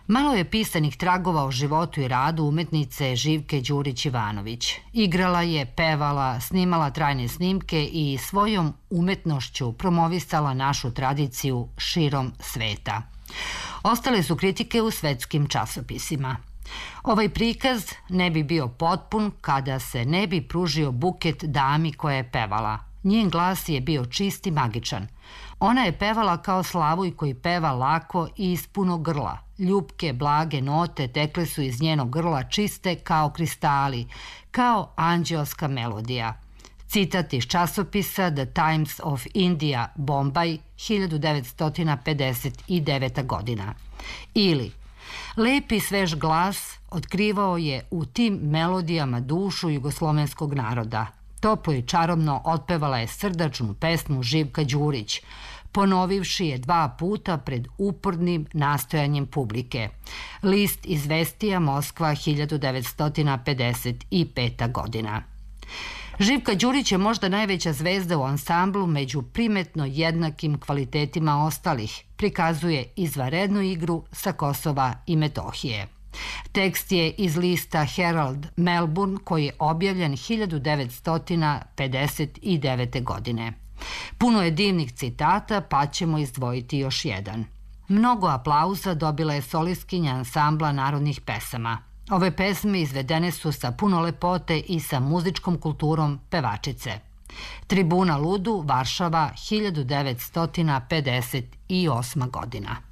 Malo je pisanih tragova o životu i radu umetnice Živke Đurić-Ivanović. Igrala je, pevala, snimala trajne snimke i svojom umetnošću promovisala našu tradiciju širom sveta. Ostale su kritike u svetskim časopisima. Ovaj prikaz ne bi bio potpun kada se ne bi pružio buket dami koja je pevala. Njen glas je bio čist i magičan. Ona je pevala kao Slavuj koji peva lako i iz punog grla. Ljupke, blage note tekle su iz njenog grla čiste kao kristali, kao anđeoska melodija. Citat iz časopisa The Times of India, Bombaj, 1959. godina. Ili, lepi svež glas otkrivao je u tim melodijama dušu jugoslovenskog naroda. Toplo i čarobno otpevala je srdačnu pesmu Živka Đurić, ponovivši je 2 puta pred upornim nastojanjem publike. List izvestija Moskva, 1955. godina. Živka Đurić je možda najveća zvezda u ansamblu među primetno jednakim kvalitetima ostalih. Prikazuje izvanrednu igru sa Kosova i Metohije. Tekst je iz lista Herald Melbourne koji je objavljen 1959. godine. Puno je divnih citata, pa ćemo izdvojiti još jedan. Mnogo aplauza dobila je solistkinja ansambla narodnih pesama. Ove pesme izvedene su sa puno lepote i sa muzičkom kulturom pevačice. Tribuna ludu, Varšava, 1958. godina.